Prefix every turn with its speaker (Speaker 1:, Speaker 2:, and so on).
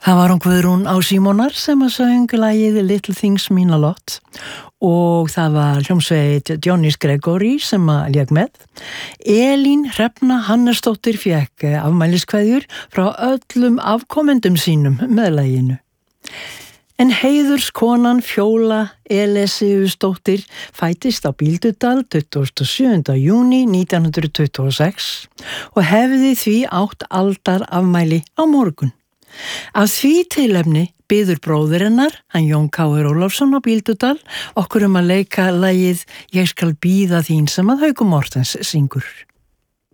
Speaker 1: Það var hún Guðrún á Símonar sem að söng lagið Little Things Mean a Lot og það var hljómsveit Dionys Gregory sem að lék með. Elín Hrefna Hannesdóttir fékk afmæliskveðjur frá öllum afkomendum sínum með laginu. En heiðurskonan Fjóla Elesiusdóttir fæddist á Bíldudal 27. júní 1926 og hefði því átt aldarafmæli á morgun. Af því tilefni biður bróðir hennar, hann Jón Káir Ólafsson á Bíldudal, okkur að leika lagið Ég skal bíða þín sem að Haukur Mortens syngur.